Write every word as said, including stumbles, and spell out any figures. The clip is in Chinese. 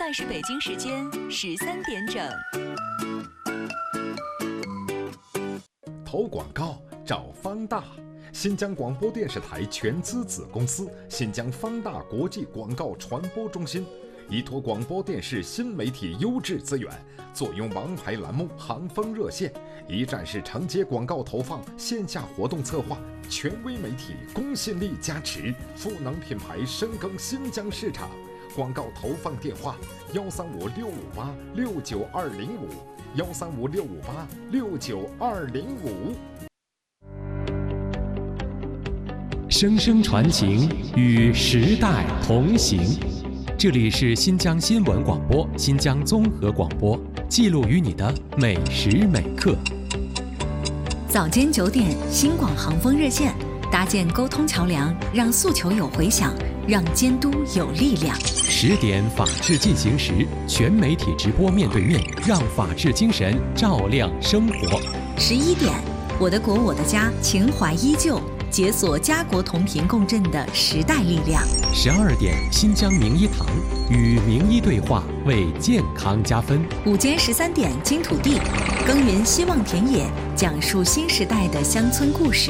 在是北京时间十三点整。 投广告找方大，新疆广播电视台全资子公司新疆方大国际广告传播中心，依托广播电视新媒体优质资源，坐拥王牌栏目行风热线，一站式承接广告投放、线下活动策划，权威媒体公信力加持，赋能品牌深耕新疆市场。广告投放电话：幺三五六五八六九二零五，幺三五六五八六九二零五。 声声传情，与时代同行。这里是新疆新闻广播、新疆综合广播，记录与你的每时每刻。 早间九点，新广航风热线搭建沟通桥梁，让诉求有回响，让监督有力量。 十点，法治进行时，全媒体直播面对面，让法治精神照亮生活。 十一点，我的国我的家，情怀依旧，解锁家国同频共振的时代力量。 十二点，新疆名医堂与名医对话，为健康加分。 午间十三点，金土地耕耘希望田野，讲述新时代的乡村故事。